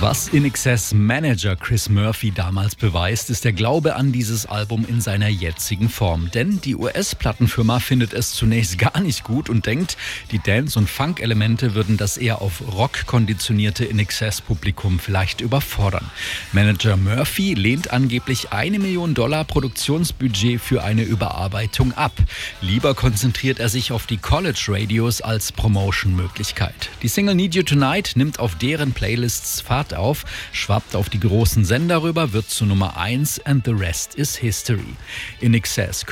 Was INXS Manager Chris Murphy damals beweist, ist der Glaube an dieses Album in seiner jetzigen Form. Denn die US-Plattenfirma findet es zunächst gar nicht gut und denkt, die Dance- und Funk-Elemente würden das eher auf Rock konditionierte INXS-Publikum vielleicht überfordern. Manager Murphy lehnt angeblich $1 Million Produktionsbudget für eine Überarbeitung ab. Lieber konzentriert er sich auf die College-Radios als Promotion-Möglichkeit. Die Single Need You Tonight nimmt auf deren Playlists Fahrt auf, schwappt auf die großen Sender rüber, wird zu Nummer 1 and the rest is history. INXS